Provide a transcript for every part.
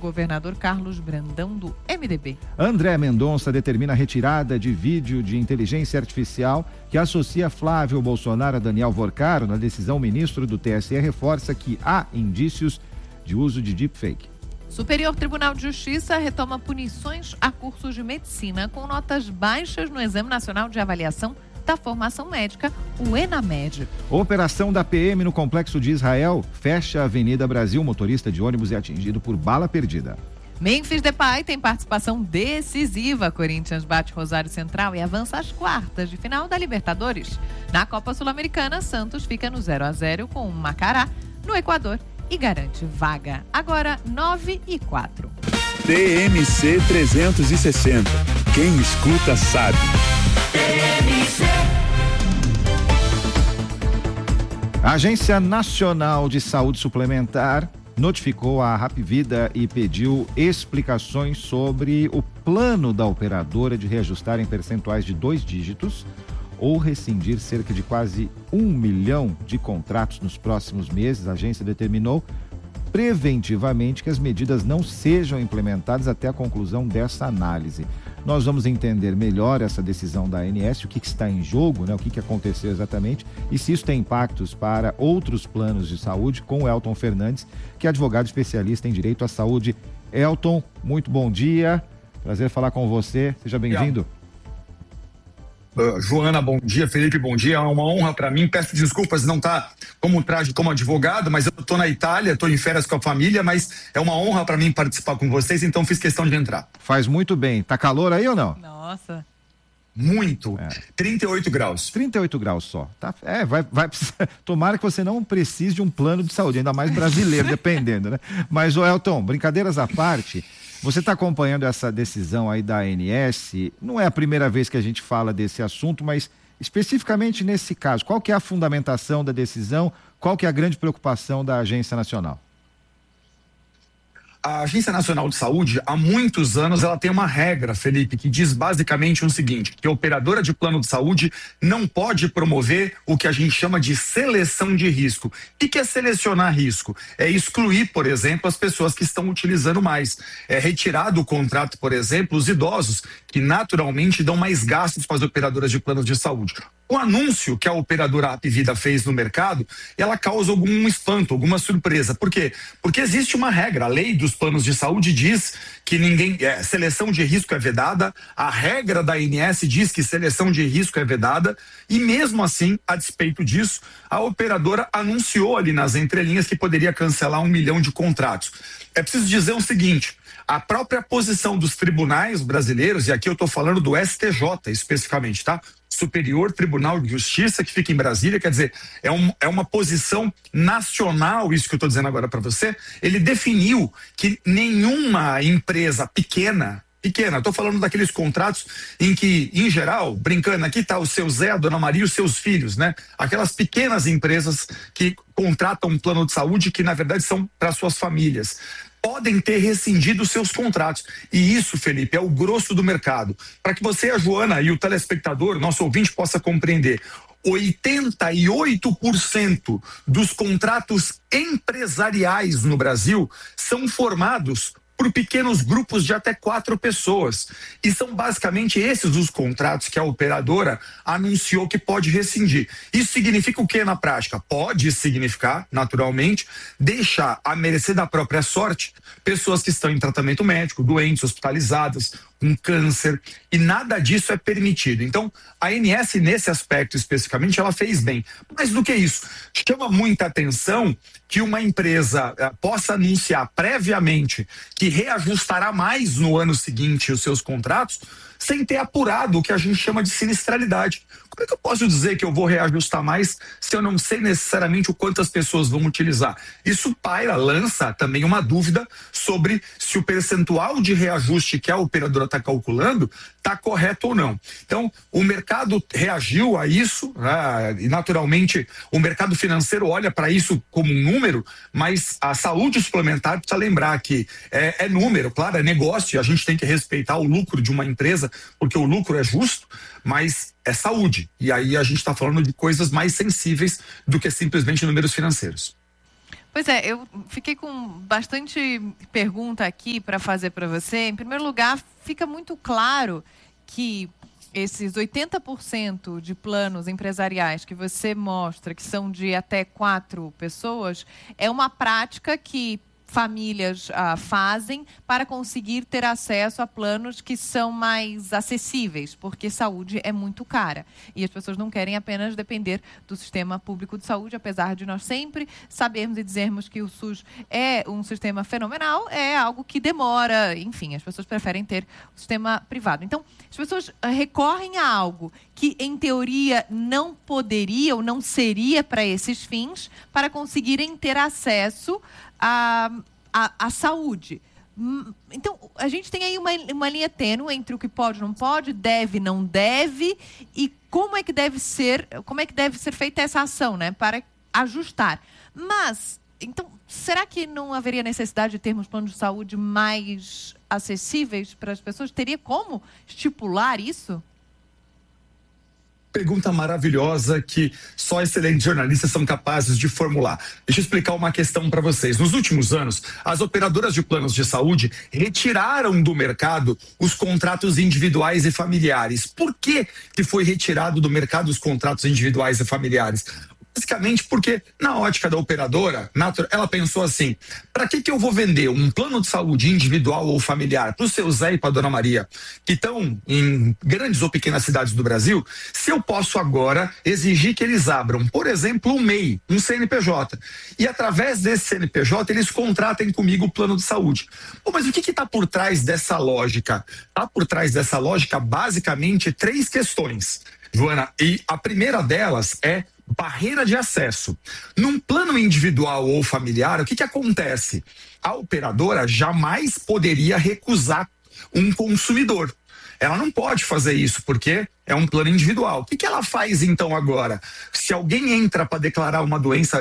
governador Carlos Brandão, do MDB. André Mendonça determina a retirada de vídeo de inteligência artificial que associa Flávio Bolsonaro a Daniel Vorcaro. Na decisão, o ministro do TSE reforça que há indícios de uso de deepfake. Superior Tribunal de Justiça retoma punições a cursos de medicina com notas baixas no Exame Nacional de Avaliação da Formação Médica, o ENAMED. Operação da PM no Complexo de Israel fecha a Avenida Brasil. Motorista de ônibus é atingido por bala perdida. Memphis Depay tem participação decisiva. Corinthians bate Rosário Central e avança às quartas de final da Libertadores. Na Copa Sul-Americana, Santos fica no 0-0 com o Macará, no Equador, e garante vaga. Agora 9h04. TMC 360. Quem escuta sabe. A Agência Nacional de Saúde Suplementar notificou a Hapvida e pediu explicações sobre o plano da operadora de reajustar em percentuais de 2 dígitos ou rescindir cerca de quase 1 milhão de contratos nos próximos meses. A agência determinou preventivamente que as medidas não sejam implementadas até a conclusão dessa análise. Nós vamos entender melhor essa decisão da ANS, o que está em jogo, né? O que aconteceu exatamente e se isso tem impactos para outros planos de saúde, com o Elton Fernandes, que é advogado especialista em direito à saúde. Elton, muito bom dia, prazer falar com você, seja bem-vindo. Joana, bom dia. Felipe, bom dia. É uma honra para mim. Peço desculpas não estar como advogado, mas eu estou na Itália, estou em férias com a família, mas é uma honra para mim participar com vocês, então fiz questão de entrar. Faz muito bem. Tá calor aí ou não? Nossa. Muito. 38 graus. 38 graus só. Tá, vai precisar. Tomara que você não precise de um plano de saúde, ainda mais brasileiro, dependendo, né? Mas, Elton, brincadeiras à parte, você está acompanhando essa decisão aí da ANS, não é a primeira vez que a gente fala desse assunto, mas especificamente nesse caso, qual que é a fundamentação da decisão, qual que é a grande preocupação da Agência Nacional? A Agência Nacional de Saúde, há muitos anos, ela tem uma regra, Felipe, que diz basicamente o seguinte, que a operadora de plano de saúde não pode promover o que a gente chama de seleção de risco. O que é selecionar risco? É excluir, por exemplo, as pessoas que estão utilizando mais. É retirar do contrato, por exemplo, os idosos, que naturalmente dão mais gastos para as operadoras de planos de saúde. O anúncio que a operadora Hapvida fez no mercado, ela causa algum espanto, alguma surpresa. Por quê? Porque existe uma regra, a lei dos planos de saúde diz que seleção de risco é vedada, a regra da ANS diz que seleção de risco é vedada, e mesmo assim, a despeito disso, a operadora anunciou ali nas entrelinhas que poderia cancelar 1 milhão de contratos. É preciso dizer o seguinte, a própria posição dos tribunais brasileiros, e aqui eu estou falando do STJ especificamente, tá? Superior Tribunal de Justiça, que fica em Brasília, quer dizer, é uma posição nacional, isso que eu estou dizendo agora para você. Ele definiu que nenhuma empresa pequena, estou falando daqueles contratos em que, em geral, brincando, aqui está o seu Zé, a dona Maria e os seus filhos, né? Aquelas pequenas empresas que contratam um plano de saúde que, na verdade, são para suas famílias, podem ter rescindido seus contratos. E isso, Felipe, é o grosso do mercado. Para que você, a Joana e o telespectador, nosso ouvinte, possa compreender, 88% dos contratos empresariais no Brasil são formados por pequenos grupos de até 4 pessoas. E são basicamente esses os contratos que a operadora anunciou que pode rescindir. Isso significa o que na prática? Pode significar, naturalmente, deixar à mercê da própria sorte pessoas que estão em tratamento médico, doentes, hospitalizadas, com câncer, e nada disso é permitido. Então, a ANS, nesse aspecto especificamente, ela fez bem. Mas do que isso? Chama muita atenção que uma empresa possa anunciar previamente que reajustará mais no ano seguinte os seus contratos, sem ter apurado o que a gente chama de sinistralidade. Como é que eu posso dizer que eu vou reajustar mais se eu não sei necessariamente o quanto as pessoas vão utilizar? Isso lança também uma dúvida sobre se o percentual de reajuste que a operadora está calculando está correto ou não. Então, o mercado reagiu a isso, né? E naturalmente o mercado financeiro olha para isso como um número, mas a saúde suplementar precisa lembrar que é número, claro, é negócio, e a gente tem que respeitar o lucro de uma empresa, porque o lucro é justo, mas é saúde. E aí a gente está falando de coisas mais sensíveis do que simplesmente números financeiros. Pois é, eu fiquei com bastante pergunta aqui para fazer para você. Em primeiro lugar, fica muito claro que esses 80% de planos empresariais que você mostra, que são de até 4 pessoas, é uma prática que famílias fazem para conseguir ter acesso a planos que são mais acessíveis, porque saúde é muito cara. E as pessoas não querem apenas depender do sistema público de saúde, apesar de nós sempre sabermos e dizermos que o SUS é um sistema fenomenal, é algo que demora, enfim, as pessoas preferem ter o sistema privado. Então, as pessoas recorrem a algo que, em teoria, não poderia ou não seria para esses fins, para conseguirem ter acesso à saúde. Então, a gente tem aí uma linha tênue entre o que pode, não pode, deve, não deve, e como é que deve ser feita essa ação, né, para ajustar. Mas, então, será que não haveria necessidade de termos planos de saúde mais acessíveis para as pessoas? Teria como estipular isso? Pergunta maravilhosa que só excelentes jornalistas são capazes de formular. Deixa eu explicar uma questão para vocês. Nos últimos anos, as operadoras de planos de saúde retiraram do mercado os contratos individuais e familiares. Por que foi retirado do mercado os contratos individuais e familiares? Basicamente porque, na ótica da operadora, ela pensou assim: para que eu vou vender um plano de saúde individual ou familiar para o seu Zé e para a dona Maria, que estão em grandes ou pequenas cidades do Brasil, se eu posso agora exigir que eles abram, por exemplo, um MEI, um CNPJ, e através desse CNPJ eles contratem comigo o plano de saúde. Pô, mas o que está por trás dessa lógica? Está por trás dessa lógica, basicamente, 3 questões, Joana, e a primeira delas é barreira de acesso. Num plano individual ou familiar, o que acontece? A operadora jamais poderia recusar um consumidor. Ela não pode fazer isso, porque é um plano individual. O que ela faz então agora? Se alguém entra para declara uma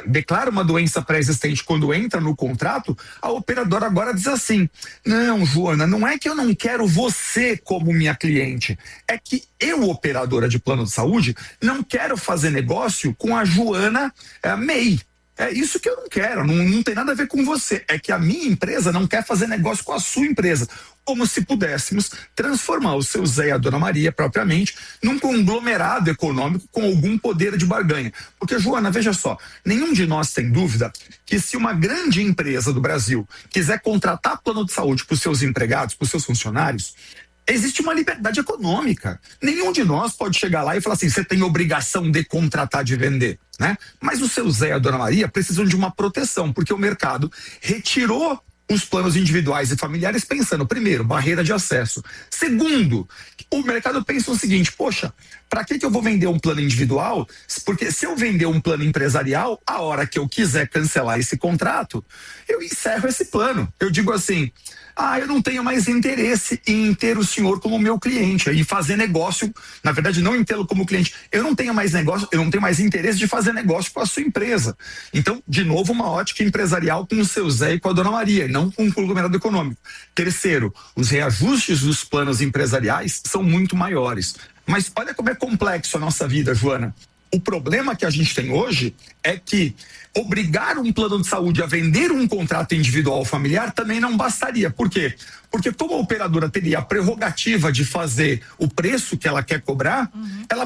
doença pré-existente quando entra no contrato, a operadora agora diz assim: não, Joana, não é que eu não quero você como minha cliente, é que eu, operadora de plano de saúde, não quero fazer negócio com a Joana MEI. É isso que eu não quero, não tem nada a ver com você. É que a minha empresa não quer fazer negócio com a sua empresa. Como se pudéssemos transformar o seu Zé e a dona Maria, propriamente, num conglomerado econômico com algum poder de barganha. Porque, Joana, veja só, nenhum de nós tem dúvida que se uma grande empresa do Brasil quiser contratar plano de saúde para os seus empregados, para os seus funcionários, existe uma liberdade econômica. Nenhum de nós pode chegar lá e falar assim: você tem obrigação de contratar, de vender, né? Mas o seu Zé e a dona Maria precisam de uma proteção, porque o mercado retirou os planos individuais e familiares pensando, primeiro, barreira de acesso. Segundo, o mercado pensa o seguinte: poxa, para que eu vou vender um plano individual? Porque se eu vender um plano empresarial, a hora que eu quiser cancelar esse contrato, eu encerro esse plano. Eu digo assim: eu não tenho mais interesse em ter o senhor como meu cliente e fazer negócio. Na verdade, não em tê-lo como cliente. Eu não tenho mais interesse de fazer negócio com a sua empresa. Então, de novo, uma ótica empresarial com o seu Zé e com a dona Maria, não com um conglomerado econômico. Terceiro, os reajustes dos planos empresariais são muito maiores. Mas olha como é complexo a nossa vida, Joana. O problema que a gente tem hoje é que obrigar um plano de saúde a vender um contrato individual familiar também não bastaria. Por quê? Porque como a operadora teria a prerrogativa de fazer o preço que ela quer cobrar, ela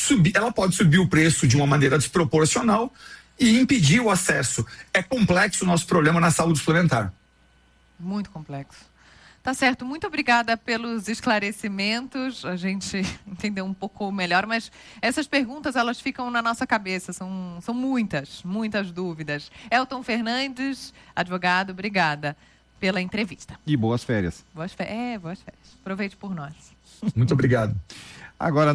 pode subir o preço de uma maneira desproporcional e impedir o acesso. É complexo o nosso problema na saúde suplementar. Muito complexo. Tá certo, muito obrigada pelos esclarecimentos, a gente entendeu um pouco melhor, mas essas perguntas, elas ficam na nossa cabeça, são muitas dúvidas. Elton Fernandes, advogado, obrigada pela entrevista. E boas férias. Boas férias. Aproveite por nós. Muito obrigado. Agora,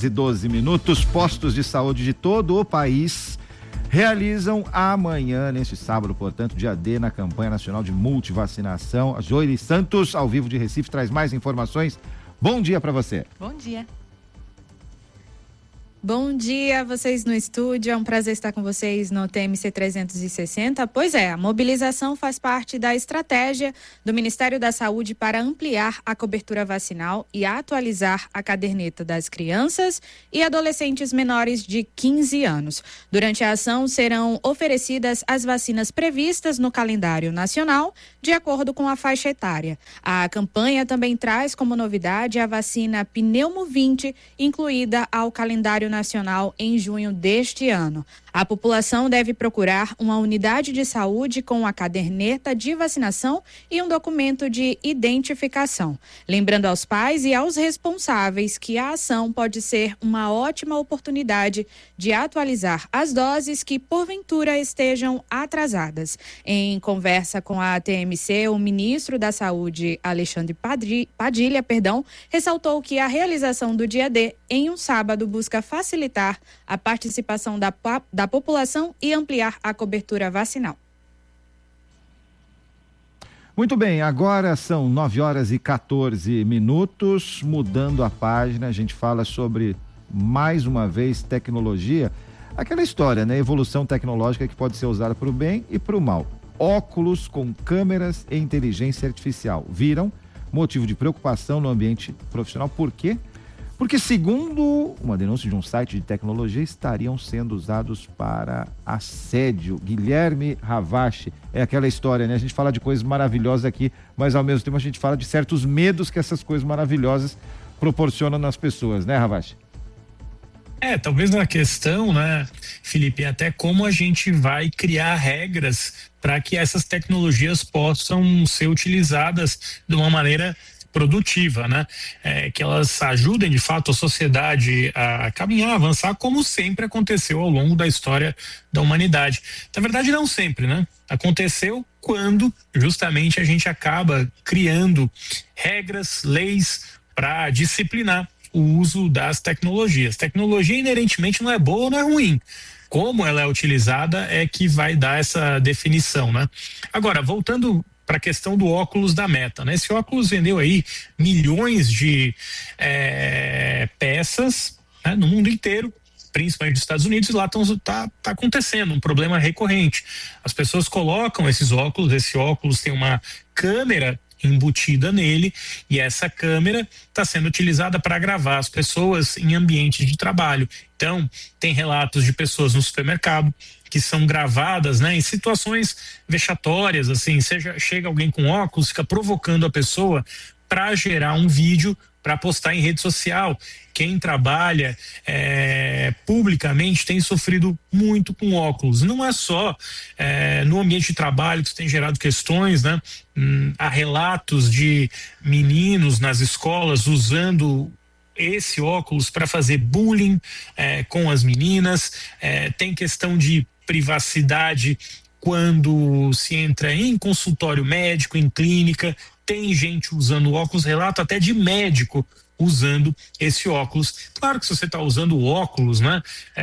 9h12, postos de saúde de todo o país realizam amanhã, neste sábado, portanto, dia D, na campanha nacional de multivacinação. A Joeli Santos, ao vivo de Recife, traz mais informações. Bom dia para você. Bom dia. Bom dia a vocês no estúdio, é um prazer estar com vocês no TMC 360. Pois é, a mobilização faz parte da estratégia do Ministério da Saúde para ampliar a cobertura vacinal e atualizar a caderneta das crianças e adolescentes menores de 15 anos. Durante a ação serão oferecidas as vacinas previstas no calendário nacional, de acordo com a faixa etária. A campanha também traz como novidade a vacina Pneumo 20, incluída ao calendário nacional em junho deste ano. A população deve procurar uma unidade de saúde com a caderneta de vacinação e um documento de identificação. Lembrando aos pais e aos responsáveis que a ação pode ser uma ótima oportunidade de atualizar as doses que porventura estejam atrasadas. Em conversa com a TMC, o ministro da Saúde, Alexandre Padilha, ressaltou que a realização do dia D em um sábado busca facilitar a participação da população e ampliar a cobertura vacinal. Muito bem, agora são 9h14, mudando a página, a gente fala sobre, mais uma vez, tecnologia, aquela história, né? Evolução tecnológica que pode ser usada para o bem e para o mal. Óculos com câmeras e inteligência artificial viram motivo de preocupação no ambiente profissional. Por quê? Porque, segundo uma denúncia de um site de tecnologia, estariam sendo usados para assédio. Guilherme Ravache, é aquela história, né? A gente fala de coisas maravilhosas aqui, mas ao mesmo tempo a gente fala de certos medos que essas coisas maravilhosas proporcionam nas pessoas, né, Ravache? Talvez na questão, né, Felipe, até como a gente vai criar regras para que essas tecnologias possam ser utilizadas de uma maneira produtiva, né? Que elas ajudem de fato a sociedade a caminhar, a avançar, como sempre aconteceu ao longo da história da humanidade. Na verdade, não sempre, né? Aconteceu quando justamente a gente acaba criando regras, leis para disciplinar o uso das tecnologias. Tecnologia inerentemente não é boa ou não é ruim. Como ela é utilizada é que vai dar essa definição, né? Agora, voltando para a questão do óculos da Meta, né? Esse óculos vendeu aí milhões de peças, né, no mundo inteiro, principalmente nos Estados Unidos, e lá tá acontecendo um problema recorrente. As pessoas colocam esses óculos, esse óculos tem uma câmera embutida nele, e essa câmera está sendo utilizada para gravar as pessoas em ambientes de trabalho. Então, tem relatos de pessoas no supermercado que são gravadas, né, em situações vexatórias, assim, chega alguém com óculos, fica provocando a pessoa para gerar um vídeo para postar em rede social. Quem trabalha publicamente tem sofrido muito com óculos. Não é só no ambiente de trabalho que tem gerado questões, né? Há relatos de meninos nas escolas usando esse óculos para fazer bullying com as meninas. Tem questão de privacidade quando se entra em consultório médico, em clínica. Tem gente usando óculos, relato até de médico usando esse óculos. Claro que se você está usando o óculos, né,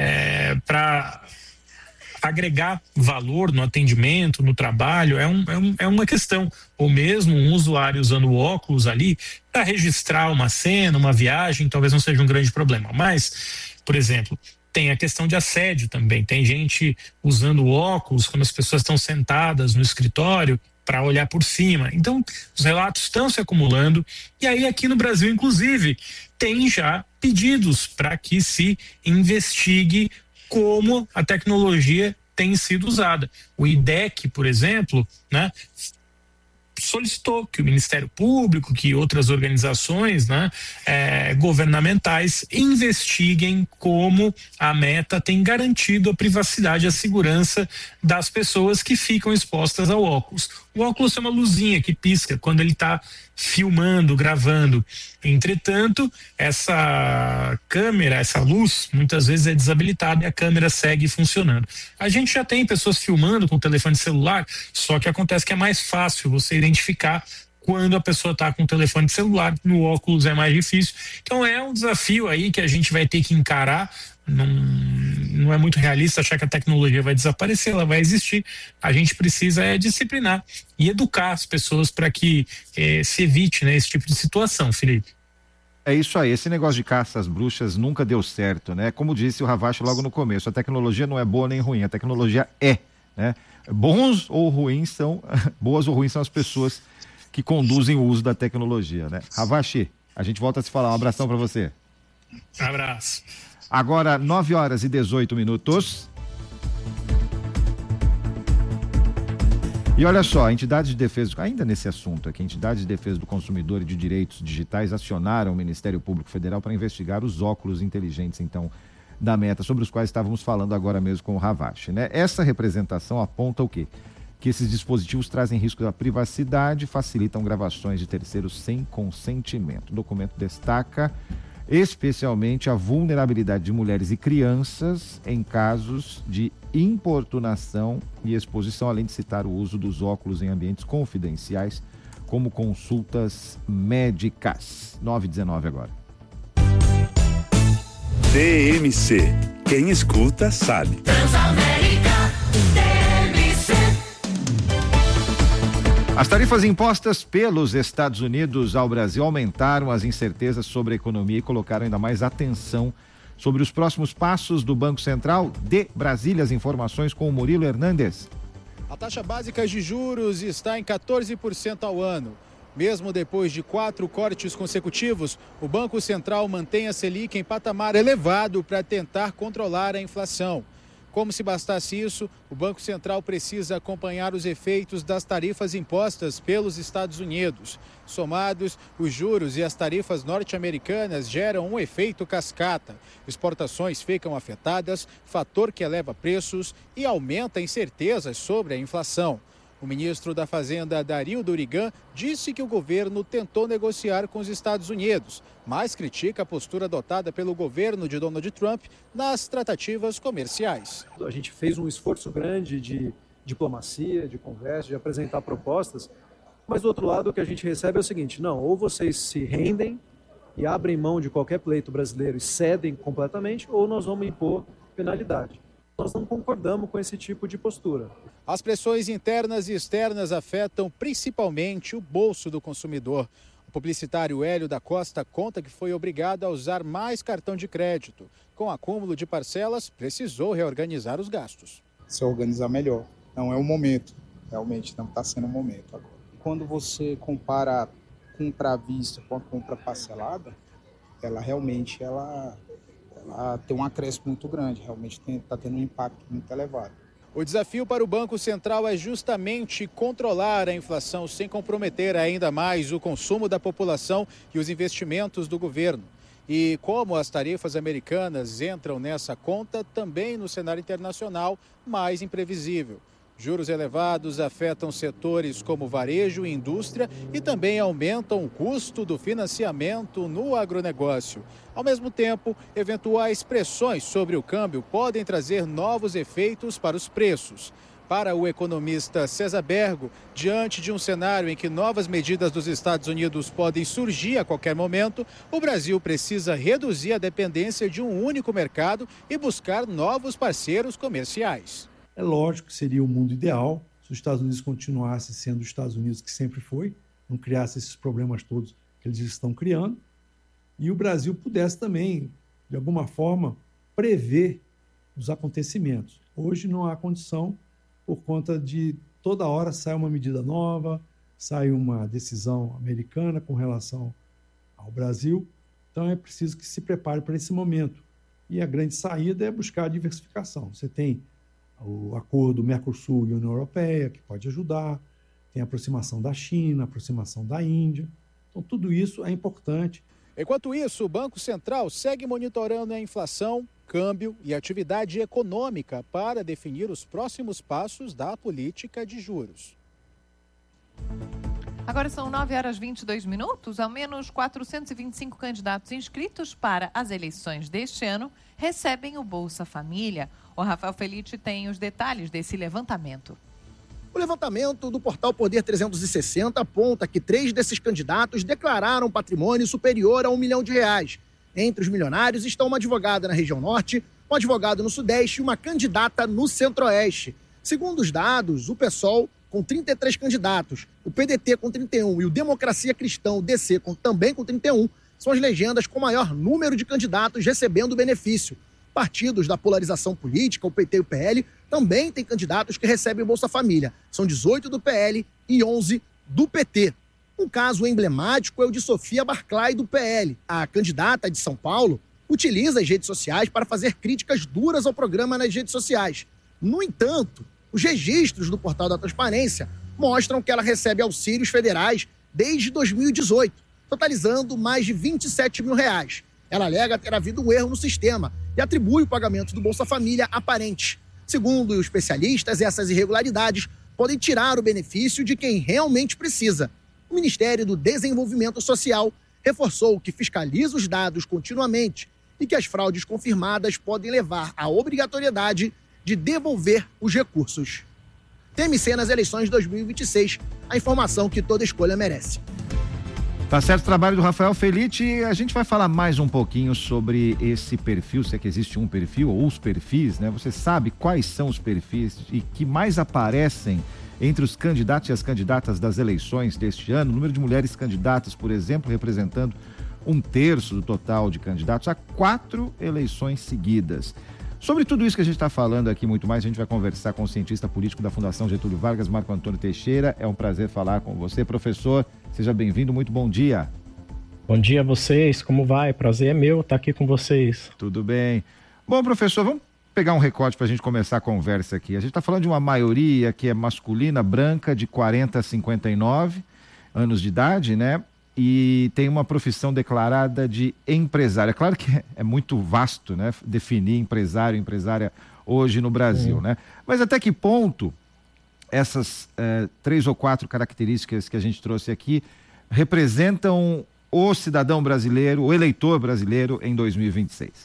para agregar valor no atendimento, no trabalho, é uma questão. Ou mesmo um usuário usando o óculos ali para registrar uma cena, uma viagem, talvez não seja um grande problema. Mas, por exemplo, tem a questão de assédio também. Tem gente usando óculos quando as pessoas estão sentadas no escritório para olhar por cima. Então, os relatos estão se acumulando, e aí aqui no Brasil, inclusive, tem já pedidos para que se investigue como a tecnologia tem sido usada. O IDEC, por exemplo, né, solicitou que o Ministério Público, que outras organizações, né, governamentais investiguem como a Meta tem garantido a privacidade e a segurança das pessoas que ficam expostas ao óculos. O óculos é uma luzinha que pisca quando ele está filmando, gravando. Entretanto, essa câmera, essa luz, muitas vezes é desabilitada e a câmera segue funcionando. A gente já tem pessoas filmando com o telefone celular, só que acontece que é mais fácil você identificar quando a pessoa está com o telefone celular. No óculos é mais difícil. Então é um desafio aí que a gente vai ter que encarar. Não é muito realista achar que a tecnologia vai desaparecer, ela vai existir. A gente precisa disciplinar e educar as pessoas para que se evite, né, esse tipo de situação, Felipe. É isso aí, esse negócio de caça às bruxas nunca deu certo, né? Como disse o Ravache logo no começo, a tecnologia não é boa nem ruim, a tecnologia né? Boas ou ruins são as pessoas que conduzem o uso da tecnologia, né? Ravache, a gente volta a se falar, um abração para você. Abraço. Agora, 9h18. E olha só, entidades de defesa, ainda nesse assunto aqui, entidades de defesa do consumidor e de direitos digitais acionaram o Ministério Público Federal para investigar os óculos inteligentes, então, da Meta, sobre os quais estávamos falando agora mesmo com o Ravache, né? Essa representação aponta o quê? Que esses dispositivos trazem risco da privacidade, facilitam gravações de terceiros sem consentimento. O documento destaca especialmente a vulnerabilidade de mulheres e crianças em casos de importunação e exposição, além de citar o uso dos óculos em ambientes confidenciais, como consultas médicas. 9h19 agora. TMC. Quem escuta sabe. Transamérica, TMC. As tarifas impostas pelos Estados Unidos ao Brasil aumentaram as incertezas sobre a economia e colocaram ainda mais atenção sobre os próximos passos do Banco Central. De Brasília, as informações com o Murilo Hernandes. A taxa básica de juros está em 14% ao ano. Mesmo depois de 4 cortes consecutivos, o Banco Central mantém a Selic em patamar elevado para tentar controlar a inflação. Como se bastasse isso, o Banco Central precisa acompanhar os efeitos das tarifas impostas pelos Estados Unidos. Somados, os juros e as tarifas norte-americanas geram um efeito cascata. Exportações ficam afetadas, fator que eleva preços e aumenta incertezas sobre a inflação. O ministro da Fazenda, Dario Durigan, disse que o governo tentou negociar com os Estados Unidos, mas critica a postura adotada pelo governo de Donald Trump nas tratativas comerciais. A gente fez um esforço grande de diplomacia, de conversa, de apresentar propostas, mas do outro lado o que a gente recebe é o seguinte: não, ou vocês se rendem e abrem mão de qualquer pleito brasileiro e cedem completamente, ou nós vamos impor penalidade. Nós não concordamos com esse tipo de postura. As pressões internas e externas afetam principalmente o bolso do consumidor. O publicitário Hélio da Costa conta que foi obrigado a usar mais cartão de crédito. Com acúmulo de parcelas, precisou reorganizar os gastos. Se organizar melhor. Não é o momento. Realmente não está sendo o momento agora. Quando você compara compra à vista com a compra parcelada, ela realmente tem um acréscimo muito grande, realmente está tendo um impacto muito elevado. O desafio para o Banco Central é justamente controlar a inflação sem comprometer ainda mais o consumo da população e os investimentos do governo. E como as tarifas americanas entram nessa conta, também no cenário internacional mais imprevisível. Juros elevados afetam setores como varejo e indústria e também aumentam o custo do financiamento no agronegócio. Ao mesmo tempo, eventuais pressões sobre o câmbio podem trazer novos efeitos para os preços. Para o economista César Bergo, diante de um cenário em que novas medidas dos Estados Unidos podem surgir a qualquer momento, o Brasil precisa reduzir a dependência de um único mercado e buscar novos parceiros comerciais. É lógico que seria o mundo ideal se os Estados Unidos continuasse sendo os Estados Unidos que sempre foi, não criasse esses problemas todos que eles estão criando, e o Brasil pudesse também, de alguma forma, prever os acontecimentos. Hoje não há condição, por conta de toda hora sai uma medida nova, sai uma decisão americana com relação ao Brasil, então é preciso que se prepare para esse momento. E a grande saída é buscar a diversificação. Você tem o acordo Mercosul e União Europeia, que pode ajudar, tem a aproximação da China, a aproximação da Índia. Então, tudo isso é importante. Enquanto isso, o Banco Central segue monitorando a inflação, câmbio e atividade econômica para definir os próximos passos da política de juros. Agora são 9h22. Ao menos 425 candidatos inscritos para as eleições deste ano recebem o Bolsa Família. O Rafael Felite tem os detalhes desse levantamento. O levantamento do portal Poder 360 aponta que 3 desses candidatos declararam patrimônio superior a R$1 milhão. Entre os milionários estão uma advogada na região norte, um advogado no sudeste e uma candidata no centro-oeste. Segundo os dados, o PSOL, com 33 candidatos, o PDT com 31 e o Democracia Cristã, o DC, também com 31, são as legendas com maior número de candidatos recebendo benefício. Partidos da polarização política, o PT e o PL, também têm candidatos que recebem Bolsa Família. São 18 do PL e 11 do PT. Um caso emblemático é o de Sofia Barclay, do PL. A candidata de São Paulo utiliza as redes sociais para fazer críticas duras ao programa nas redes sociais. No entanto, os registros do Portal da Transparência mostram que ela recebe auxílios federais desde 2018, totalizando mais de R$27 mil. Ela alega ter havido um erro no sistema e atribui o pagamento do Bolsa Família a parentes. Segundo os especialistas, essas irregularidades podem tirar o benefício de quem realmente precisa. O Ministério do Desenvolvimento Social reforçou que fiscaliza os dados continuamente e que as fraudes confirmadas podem levar à obrigatoriedade de devolver os recursos. TMC nas eleições de 2026, a informação que toda escolha merece. Tá certo o trabalho do Rafael Felite. A gente vai falar mais um pouquinho sobre esse perfil, se é que existe um perfil ou os perfis, né? Você sabe quais são os perfis e que mais aparecem entre os candidatos e as candidatas das eleições deste ano? O número de mulheres candidatas, por exemplo, representando 1/3 do total de candidatos a 4 eleições seguidas. Sobre tudo isso que a gente está falando aqui, muito mais, a gente vai conversar com o cientista político da Fundação Getúlio Vargas, Marco Antônio Teixeira. É um prazer falar com você, professor. Seja bem-vindo, muito bom dia. Bom dia a vocês, como vai? Prazer é meu estar aqui com vocês. Tudo bem. Bom, professor, vamos pegar um recorte para a gente começar a conversa aqui. A gente está falando de uma maioria que é masculina, branca, de 40 a 59 anos de idade, né? E tem uma profissão declarada de empresária. É claro que é muito vasto, né, definir empresário, empresária hoje no Brasil, né? Mas até que ponto essas 3 ou 4 características que a gente trouxe aqui representam o cidadão brasileiro, o eleitor brasileiro em 2026?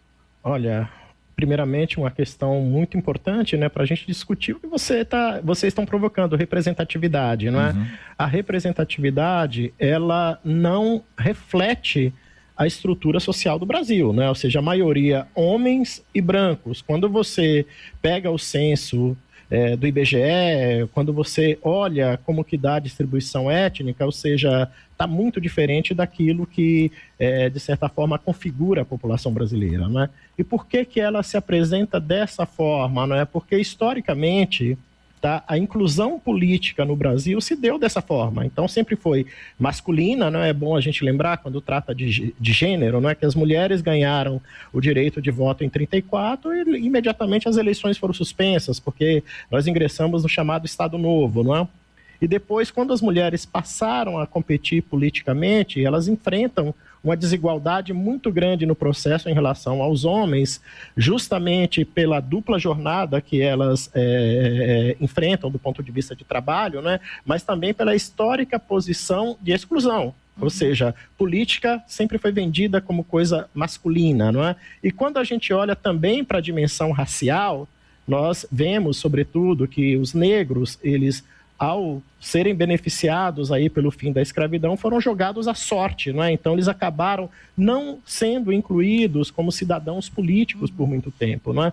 Olha, primeiramente uma questão muito importante, né, para a gente discutir o que vocês estão provocando, representatividade, não é? Uhum. A representatividade, ela não reflete a estrutura social do Brasil, né? Ou seja, a maioria homens e brancos. Quando você pega o censo do IBGE, quando você olha como que dá a distribuição étnica, ou seja, está muito diferente daquilo que, de certa forma, configura a população brasileira, né? E por que que ela se apresenta dessa forma, não é? Porque, historicamente, tá, a inclusão política no Brasil se deu dessa forma. Então, sempre foi masculina, não é bom a gente lembrar, quando trata de gênero, não é, que as mulheres ganharam o direito de voto em 34 e imediatamente as eleições foram suspensas, porque nós ingressamos no chamado Estado Novo, não é? E depois, quando as mulheres passaram a competir politicamente, elas enfrentam uma desigualdade muito grande no processo em relação aos homens, justamente pela dupla jornada que elas enfrentam do ponto de vista de trabalho, né? Mas também pela histórica posição de exclusão. Ou seja, política sempre foi vendida como coisa masculina, não é? E quando a gente olha também para a dimensão racial, nós vemos, sobretudo, que os negros, eles, ao serem beneficiados aí pelo fim da escravidão, foram jogados à sorte, não é? Então eles acabaram não sendo incluídos como cidadãos políticos por muito tempo, não é?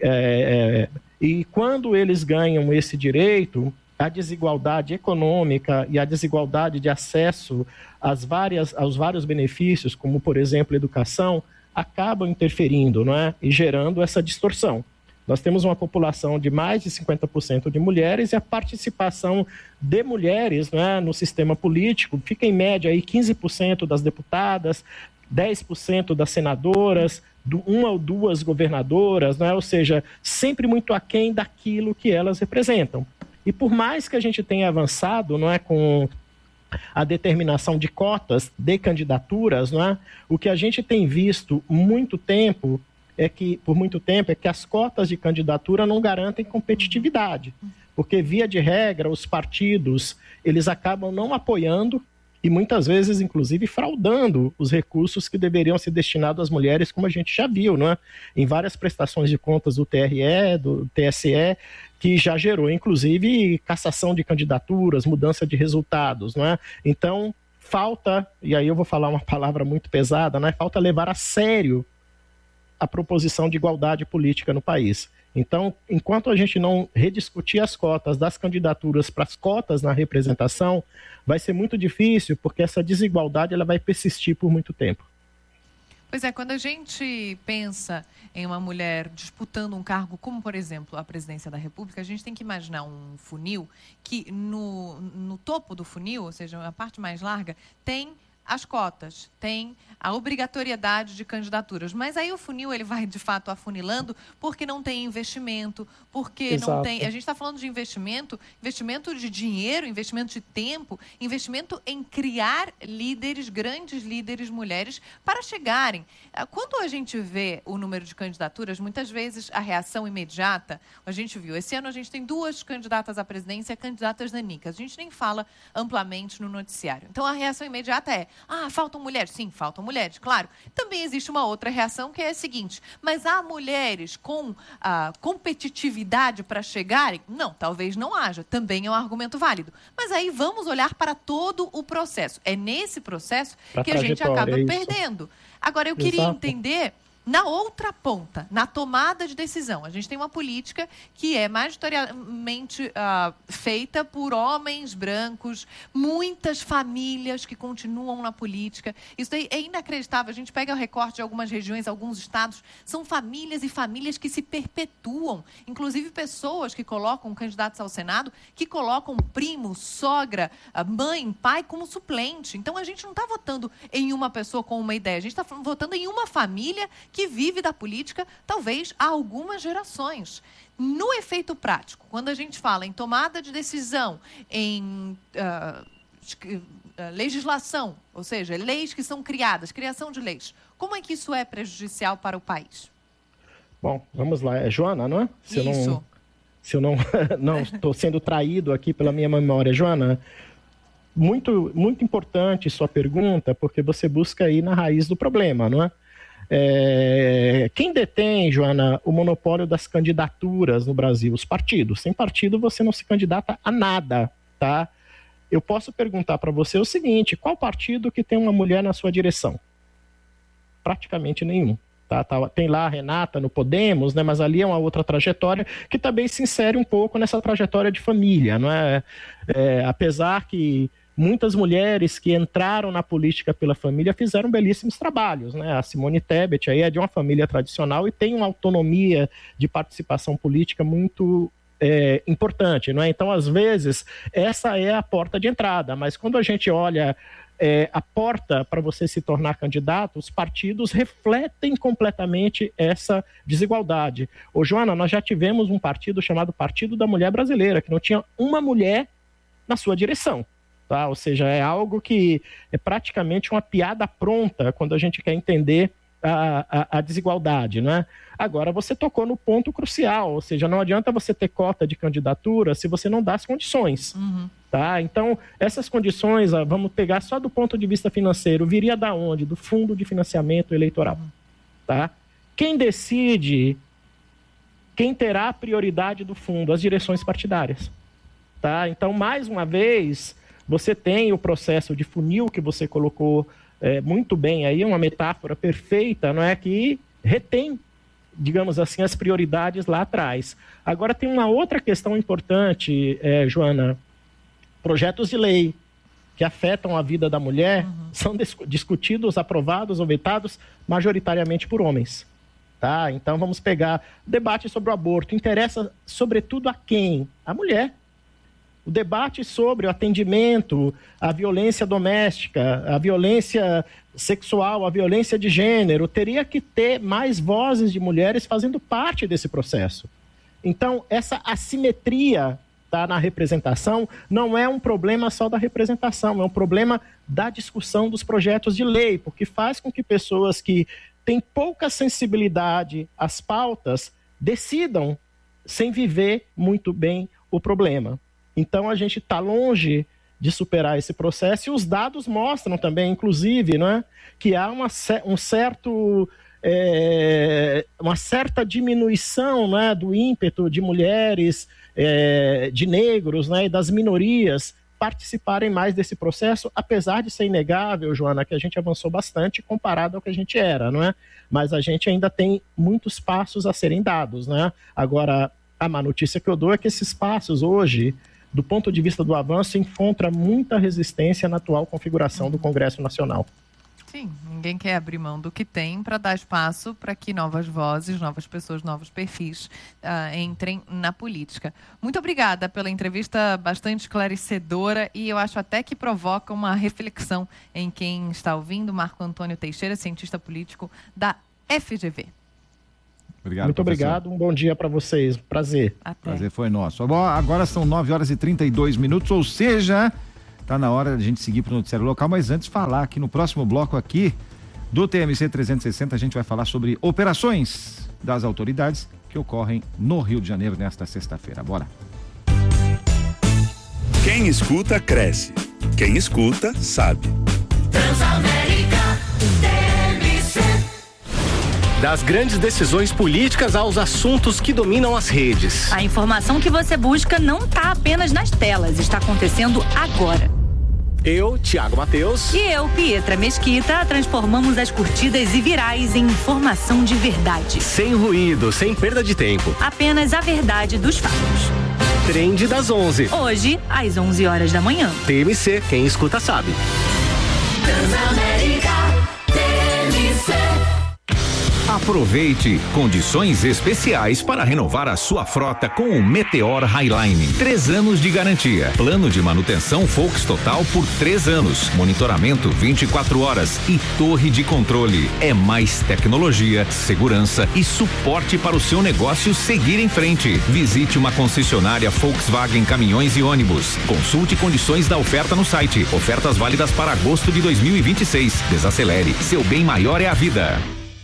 E quando eles ganham esse direito, a desigualdade econômica e a desigualdade de acesso aos vários benefícios, como por exemplo educação, acabam interferindo, não é? E gerando essa distorção. Nós temos uma população de mais de 50% de mulheres e a participação de mulheres, né, no sistema político fica em média aí 15% das deputadas, 10% das senadoras, 1 ou 2 governadoras, né, ou seja, sempre muito aquém daquilo que elas representam. E por mais que a gente tenha avançado, não é, com a determinação de cotas de candidaturas, não é, o que a gente tem visto por muito tempo é que as cotas de candidatura não garantem competitividade, porque, via de regra, os partidos, eles acabam não apoiando e muitas vezes, inclusive, fraudando os recursos que deveriam ser destinados às mulheres, como a gente já viu, não é? Em várias prestações de contas do TRE, do TSE, que já gerou, inclusive, cassação de candidaturas, mudança de resultados, não é? Então, falta, e aí eu vou falar uma palavra muito pesada, né? Falta levar a sério a proposição de igualdade política no país. Então, enquanto a gente não rediscutir as cotas das candidaturas para as cotas na representação, vai ser muito difícil, porque essa desigualdade ela vai persistir por muito tempo. Pois é, quando a gente pensa em uma mulher disputando um cargo como, por exemplo, a presidência da República, a gente tem que imaginar um funil que no topo do funil, ou seja, a parte mais larga, tem as cotas, tem a obrigatoriedade de candidaturas. Mas aí o funil ele vai, de fato, afunilando porque não tem investimento, porque Exato. não tem... A gente está falando de investimento de dinheiro, investimento de tempo, investimento em criar líderes, grandes líderes mulheres, para chegarem. Quando a gente vê o número de candidaturas, muitas vezes a reação imediata, a gente viu, esse ano a gente tem 2 candidatas à presidência, candidatas nanicas. A gente nem fala amplamente no noticiário. Então a reação imediata é: faltam mulheres? Sim, faltam mulheres, claro. Também existe uma outra reação que é a seguinte: mas há mulheres com competitividade para chegarem? Não, talvez não haja. Também é um argumento válido. Mas aí vamos olhar para todo o processo. É nesse processo que a gente acaba perdendo. Agora, eu queria entender... Na outra ponta, na tomada de decisão, a gente tem uma política que é majoritariamente feita por homens brancos, muitas famílias que continuam na política. Isso daí é inacreditável. A gente pega o recorte de algumas regiões, alguns estados, são famílias e famílias que se perpetuam. Inclusive pessoas que colocam candidatos ao Senado, que colocam primo, sogra, mãe, pai como suplente. Então a gente não está votando em uma pessoa com uma ideia, a gente está votando em uma família que vive da política, talvez, há algumas gerações. No efeito prático, quando a gente fala em tomada de decisão, em legislação, ou seja, leis que são criadas, criação de leis, como é que isso é prejudicial para o país? Bom, vamos lá. É Joana, não é? Se eu não estou sendo traído aqui pela minha memória. Joana, muito, muito importante sua pergunta, porque você busca ir na raiz do problema, não é? Quem detém, Joana, o monopólio das candidaturas no Brasil? Os partidos. Sem partido você não se candidata a nada, tá? Eu posso perguntar para você o seguinte: qual partido que tem uma mulher na sua direção? Praticamente nenhum. Tá? Tem lá a Renata no Podemos, né? Mas ali é uma outra trajetória que também se insere um pouco nessa trajetória de família, não é? Apesar que muitas mulheres que entraram na política pela família fizeram belíssimos trabalhos, né? A Simone Tebet aí é de uma família tradicional e tem uma autonomia de participação política muito importante, não é? Então, às vezes, essa é a porta de entrada, mas quando a gente olha a porta para você se tornar candidato, os partidos refletem completamente essa desigualdade. Ô, Joana, nós já tivemos um partido chamado Partido da Mulher Brasileira, que não tinha uma mulher na sua direção. Tá? Ou seja, é algo que é praticamente uma piada pronta quando a gente quer entender a desigualdade, né? Agora, você tocou no ponto crucial, ou seja, não adianta você ter cota de candidatura se você não dá as condições. Tá? Então, essas condições, vamos pegar só do ponto de vista financeiro, viria da onde? Do Fundo de Financiamento Eleitoral. Tá? Quem decide, quem terá a prioridade do fundo? As direções partidárias. Tá? Então, mais uma vez, você tem o processo de funil que você colocou muito bem aí, uma metáfora perfeita, não é? Que retém, digamos assim, as prioridades lá atrás. Agora tem uma outra questão importante, Joana. Projetos de lei que afetam a vida da mulher são discutidos, aprovados ou vetados majoritariamente por homens. Tá? Então vamos pegar debate sobre o aborto. Interessa sobretudo a quem? A mulher. O debate sobre o atendimento, a violência doméstica, a violência sexual, a violência de gênero, teria que ter mais vozes de mulheres fazendo parte desse processo. Então, essa assimetria na representação não é um problema só da representação, é um problema da discussão dos projetos de lei, porque faz com que pessoas que têm pouca sensibilidade às pautas decidam sem viver muito bem o problema. Então, a gente está longe de superar esse processo e os dados mostram também, inclusive, né, que há uma certa diminuição, né, do ímpeto de mulheres, de negros, né, e das minorias participarem mais desse processo, apesar de ser inegável, Joana, que a gente avançou bastante comparado ao que a gente era, não é? Mas a gente ainda tem muitos passos a serem dados, né? Agora, a má notícia que eu dou é que esses passos hoje, do ponto de vista do avanço, encontra muita resistência na atual configuração do Congresso Nacional. Sim, ninguém quer abrir mão do que tem para dar espaço para que novas vozes, novas pessoas, novos perfis entrem na política. Muito obrigada pela entrevista bastante esclarecedora e eu acho até que provoca uma reflexão em quem está ouvindo. Marco Antônio Teixeira, cientista político da FGV. Obrigado, muito professor. obrigado, um bom dia para vocês, prazer. Até. Prazer foi nosso. Bom, agora são 9h32, ou seja, tá na hora de a gente seguir para o noticiário local, mas antes falar aqui no próximo bloco aqui do TMC 360, a gente vai falar sobre operações das autoridades que ocorrem no Rio de Janeiro nesta sexta-feira. Bora. Quem escuta, cresce. Quem escuta, sabe. Transamérica TMC. Das grandes decisões políticas aos assuntos que dominam as redes. A informação que você busca não está apenas nas telas, está acontecendo agora. Eu, Thiago Mateus. E eu, Pietra Mesquita, transformamos as curtidas e virais em informação de verdade. Sem ruído, sem perda de tempo. Apenas a verdade dos fatos. Trend das 11. Hoje, às 11 horas da manhã. TMC, quem escuta sabe. Transamérica TMC. Aproveite condições especiais para renovar a sua frota com o Meteor Highline. 3 anos de garantia. Plano de manutenção Volks Total por 3 anos. Monitoramento 24 horas e torre de controle. É mais tecnologia, segurança e suporte para o seu negócio seguir em frente. Visite uma concessionária Volkswagen Caminhões e Ônibus. Consulte condições da oferta no site. Ofertas válidas para agosto de 2026. Desacelere. Seu bem maior é a vida.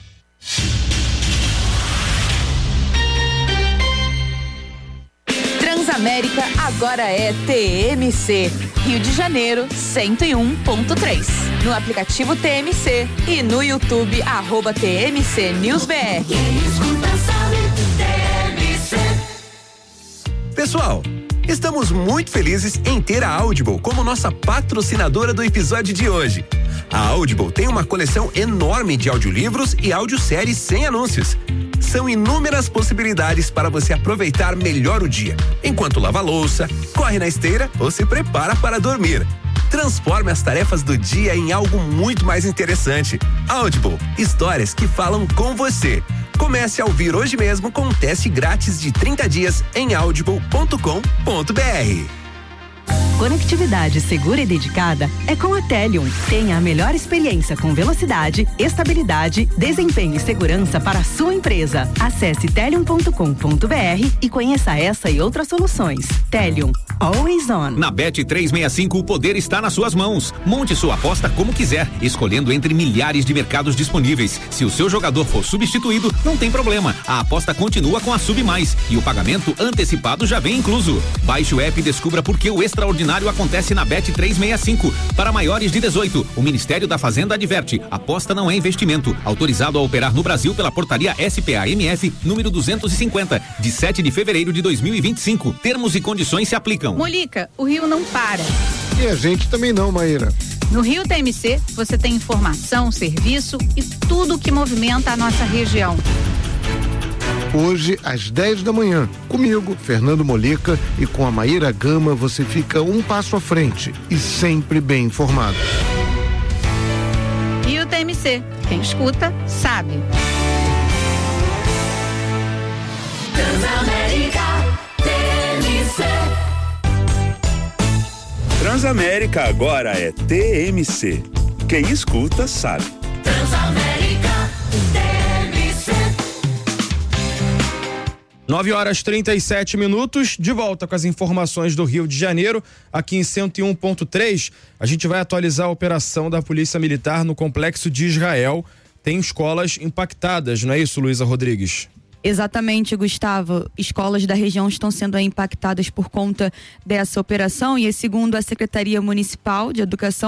Transamérica agora é TMC. Rio de Janeiro 101.3. No aplicativo TMC e no YouTube @TMC News BR. Pessoal, estamos muito felizes em ter a Audible como nossa patrocinadora do episódio de hoje. A Audible tem uma coleção enorme de audiolivros e audioséries sem anúncios. São inúmeras possibilidades para você aproveitar melhor o dia, enquanto lava a louça, corre na esteira ou se prepara para dormir. Transforme as tarefas do dia em algo muito mais interessante. Audible, histórias que falam com você. Comece a ouvir hoje mesmo com um teste grátis de 30 dias em audible.com.br. Conectividade segura e dedicada é com a Telium. Tenha a melhor experiência com velocidade, estabilidade, desempenho e segurança para a sua empresa. Acesse telium.com.br e conheça essa e outras soluções. Telium, always on. Na Bet365 o poder está nas suas mãos. Monte sua aposta como quiser, escolhendo entre milhares de mercados disponíveis. Se o seu jogador for substituído, não tem problema. A aposta continua com a Sub Mais e o pagamento antecipado já vem incluso. Baixe o app e descubra por que o extraordinário acontece na Bet365. Para maiores de 18, o Ministério da Fazenda adverte: aposta não é investimento. Autorizado a operar no Brasil pela portaria SPA-MF número 250, de 7 de fevereiro de 2025. Termos e condições se aplicam. Molica, o Rio não para. E a gente também não, Maíra. No Rio TMC, você tem informação, serviço e tudo que movimenta a nossa região. Hoje, às 10 da manhã, comigo, Fernando Molica, e com a Maíra Gama, você fica um passo à frente e sempre bem informado. Rio TMC, quem escuta, sabe. Transamérica TMC. Transamérica agora é TMC. Quem escuta, sabe. Transamérica TMC. 9h37, de volta com as informações do Rio de Janeiro, aqui em 101.3. A gente vai atualizar a operação da Polícia Militar no Complexo de Israel. Tem escolas impactadas, não é isso, Luísa Rodrigues? Exatamente, Gustavo. Escolas da região estão sendo impactadas por conta dessa operação e, segundo a Secretaria Municipal de Educação,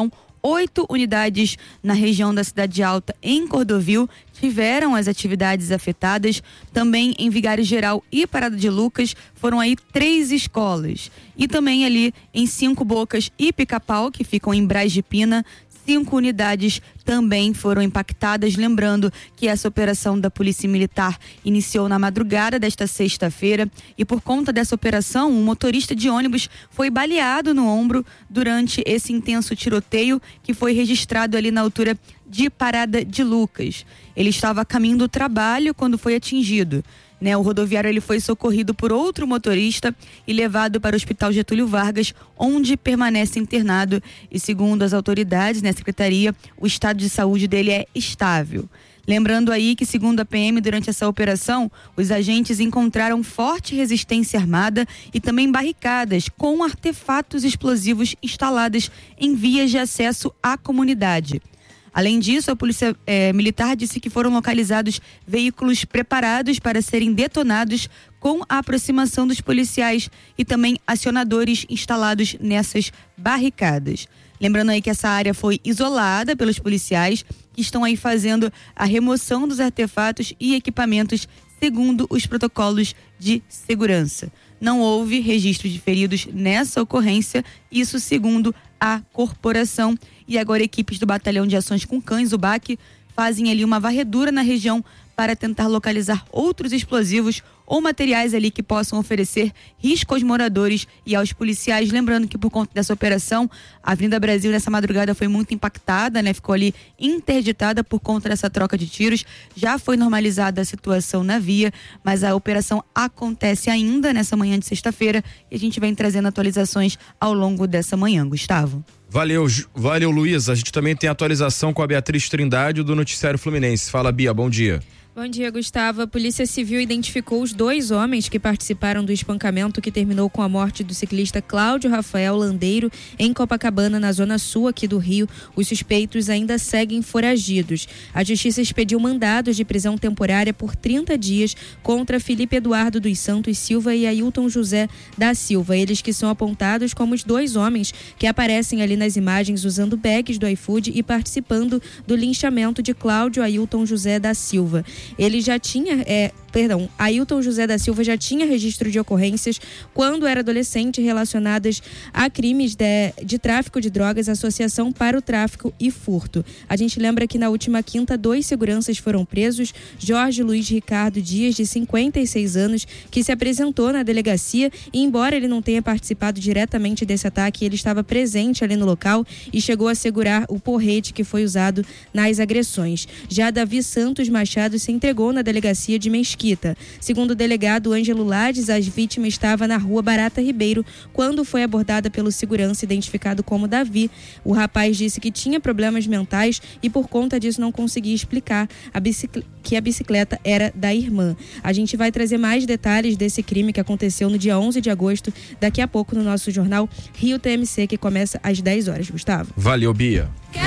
8 unidades na região da Cidade Alta, em Cordovil, tiveram as atividades afetadas. Também em Vigário Geral e Parada de Lucas foram aí 3 escolas. E também ali em 5 Bocas e Pica-Pau, que ficam em Braz de Pina, 5 unidades também foram impactadas. Lembrando que essa operação da Polícia Militar iniciou na madrugada desta sexta-feira e por conta dessa operação, um motorista de ônibus foi baleado no ombro durante esse intenso tiroteio que foi registrado ali na altura de Parada de Lucas. Ele estava a caminho do trabalho quando foi atingido. O rodoviário ele foi socorrido por outro motorista e levado para o Hospital Getúlio Vargas, onde permanece internado. E segundo as autoridades, a secretaria, o estado de saúde dele é estável. Lembrando aí que, segundo a PM, durante essa operação, os agentes encontraram forte resistência armada e também barricadas com artefatos explosivos instaladas em vias de acesso à comunidade. Além disso, a Polícia Militar disse que foram localizados veículos preparados para serem detonados com a aproximação dos policiais e também acionadores instalados nessas barricadas. Lembrando aí que essa área foi isolada pelos policiais que estão aí fazendo a remoção dos artefatos e equipamentos segundo os protocolos de segurança. Não houve registro de feridos nessa ocorrência, isso segundo a corporação. E agora equipes do Batalhão de Ações com Cães, o BAC, fazem ali uma varredura na região para tentar localizar outros explosivos ou materiais ali que possam oferecer risco aos moradores e aos policiais. Lembrando que por conta dessa operação, a Avenida Brasil nessa madrugada foi muito impactada, ficou ali interditada por conta dessa troca de tiros. Já foi normalizada a situação na via, mas a operação acontece ainda nessa manhã de sexta-feira e a gente vem trazendo atualizações ao longo dessa manhã, Gustavo. Valeu, Luiz. A gente também tem atualização com a Beatriz Trindade do Noticiário Fluminense. Fala, Bia, bom dia. Bom dia, Gustavo. A Polícia Civil identificou os 2 homens que participaram do espancamento que terminou com a morte do ciclista Cláudio Rafael Landeiro em Copacabana, na zona sul aqui do Rio. Os suspeitos ainda seguem foragidos. A Justiça expediu mandados de prisão temporária por 30 dias contra Felipe Eduardo dos Santos Silva e Ailton José da Silva. Eles que são apontados como os 2 homens que aparecem ali nas imagens usando bags do iFood e participando do linchamento de Cláudio Ailton José da Silva. Ele já tinha, Ailton José da Silva já tinha registro de ocorrências quando era adolescente relacionadas a crimes de tráfico de drogas, associação para o tráfico e furto. A gente lembra que na última quinta 2 seguranças foram presos. Jorge Luiz Ricardo Dias, de 56 anos, que se apresentou na delegacia e, embora ele não tenha participado diretamente desse ataque, ele estava presente ali no local e chegou a segurar o porrete que foi usado nas agressões. Já Davi Santos Machado se entregou na delegacia de Mesquita. Segundo o delegado Ângelo Lades, a vítima estava na rua Barata Ribeiro quando foi abordada pelo segurança identificado como Davi. O rapaz disse que tinha problemas mentais e por conta disso não conseguia explicar que a bicicleta era da irmã. A gente vai trazer mais detalhes desse crime que aconteceu no dia 11 de agosto, daqui a pouco no nosso jornal Rio TMC, que começa às 10 horas, Gustavo. Valeu, Bia.